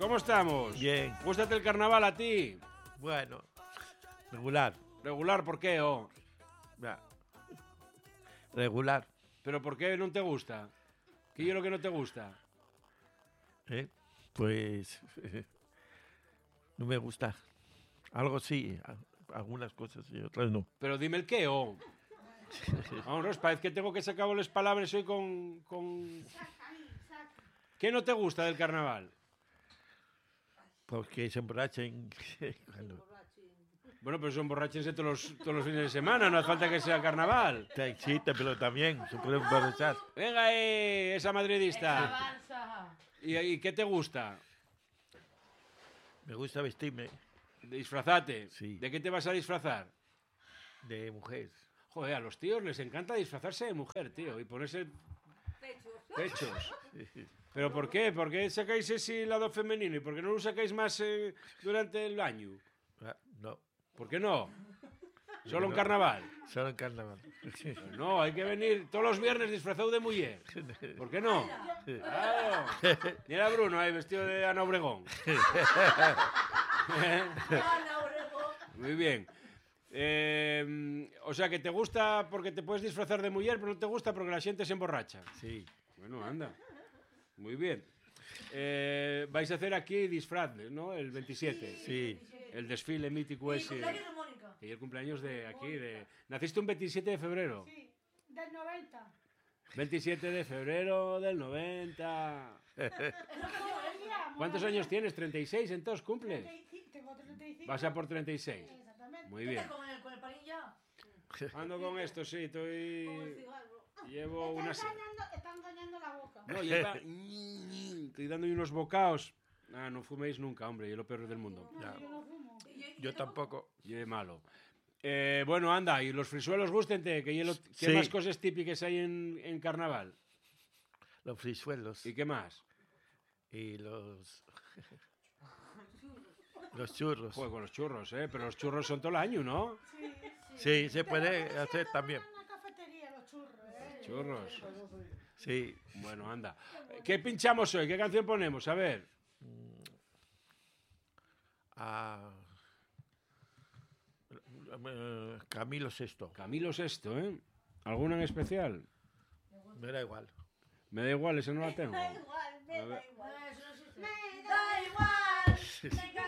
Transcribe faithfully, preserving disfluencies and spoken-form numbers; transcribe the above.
¿Cómo estamos? Bien. ¿Gústate el carnaval a ti? Bueno, regular. Regular, ¿por qué? Oh? Ya. Regular. ¿Pero por qué no te gusta? ¿Qué es lo que no te gusta? ¿Eh? Pues no me gusta. Algo sí, a- algunas cosas y otras no. Pero dime el qué, oh. Vamos, parece que tengo que sacar las palabras hoy con, con... ¿Qué no te gusta del carnaval? Porque se emborrachen. Cuando... Bueno, pero son borrachos todos los, todos los fines de semana, no hace falta que sea carnaval. Sí, pero también se pueden emborrachar. Venga ahí, esa madridista. ¿Y, ¿Y qué te gusta? Me gusta vestirme Disfrazate. Sí. ¿De qué te vas a disfrazar? de mujer. Joder, a los tíos les encanta disfrazarse de mujer, tío, y ponerse pechos. ¿Pero por qué? ¿Por qué sacáis ese lado femenino? ¿Y por qué no lo sacáis más eh, durante el año? Ah, no, ¿Por qué no? Solo en No. carnaval. solo en carnaval. Pues no, hay que venir todos los viernes disfrazado de mujer. ¿Por qué no? Claro. Mira a Bruno ahí vestido de Ana Obregón. Muy bien. Eh, o sea, que te gusta porque te puedes disfrazar de mujer, pero no te gusta porque la gente se emborracha. Sí, Bueno, anda. Muy bien. Eh, vais a hacer aquí disfraz, ¿no? El veintisiete. sí. El desfile mítico ese. Y el cumpleaños de aquí. De... ¿Naciste un veintisiete de febrero? Sí, del noventa. veintisiete de febrero del noventa. ¿Cuántos años tienes? ¿treinta y seis entonces cumples? Tengo treinta y cinco. Vas a por treinta y seis. Exactamente. Muy bien. Con el, con el palín ya. Ando con esto, sí, estoy... Llevo Está unas... engañando, está engañando la boca. No, lleva... Estoy dando unos bocaos. Ah, no fuméis nunca, hombre, y es lo peor del mundo. Ya. Yo no fumo. Yo tampoco. Y es malo. Eh, bueno, anda, y los frisuelos gústente, que hielo- ¿qué Sí. más cosas típicas hay en, en carnaval? Los frisuelos ¿Y qué más? y los... los churros. Joder, con los churros, ¿eh? Pero los churros son todo el año, ¿no? Sí, Sí, se puede hacer también. En una cafetería, los churros. ¿eh? Churros. Sí. Bueno, anda. ¿Qué pinchamos hoy? ¿Qué canción ponemos? A ver. A... eh, Camilo sexto. Camilo Sesto, ¿eh? ¿Alguna en especial? Me da igual. Me da igual, esa no la tengo. Da igual, me A ver. da igual. Eso no existe. Me da igual. Me